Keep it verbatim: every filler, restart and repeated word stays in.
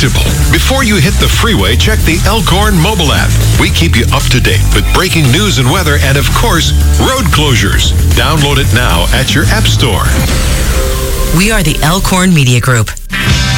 predictable. Before you hit the freeway, check the Elkhorn mobile app. We keep you up to date with breaking news and weather and, of course, road closures. Download it now at your app store. We are the Elkhorn Media Group.